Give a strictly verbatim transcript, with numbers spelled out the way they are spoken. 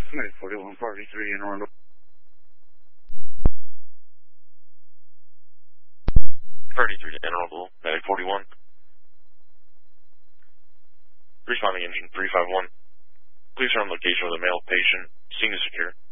Med forty-one, party three in Orlando. Party three in Orlando, Medic forty-one. Responding engine three five one. Please turn on location with a male patient. Scene is secure.